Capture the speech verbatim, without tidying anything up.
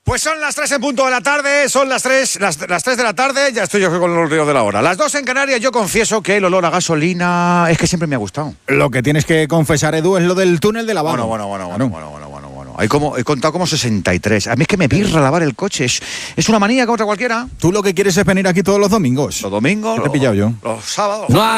Pues son las tres en punto de la tarde, son las tres, las, las tres de la tarde, ya estoy yo con el río de la hora. Las dos en Canarias, yo confieso que el olor a gasolina es que siempre me ha gustado. Lo que tienes que confesar, Edu, es lo del túnel de lavado. Bueno, bueno, bueno, bueno, bueno, bueno, bueno, bueno. Hay como, he contado como sesenta y tres. A mí es que me pirra lavar el coche, es, es una manía como otra cualquiera. Tú lo que quieres es venir aquí todos los domingos. Los domingos, Te he pillado yo. Los sábados. No